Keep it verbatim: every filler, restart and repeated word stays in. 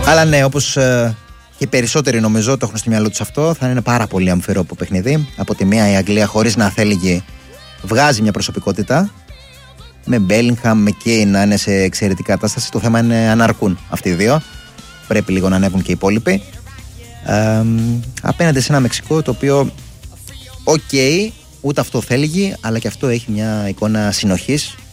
Αλλά ναι, όπως ε, και οι περισσότεροι νομίζω το έχουν στο μυαλό τους αυτό, θα είναι πάρα πολύ αμφιρόπο παιχνίδι. Από τη μία η Αγγλία, χωρίς να θέλει, βγάζει μια προσωπικότητα. Με Μπέλιγχαμ, με Κέιν να είναι σε εξαιρετική κατάσταση. Το θέμα είναι αν αρκούν αυτοί οι δύο. Πρέπει λίγο να ανέβουν και οι υπόλοιποι. Ε, απέναντι σε ένα Μεξικό το οποίο, οκ, okay, ούτε αυτό θέλει, αλλά και αυτό έχει μια εικόνα συνοχής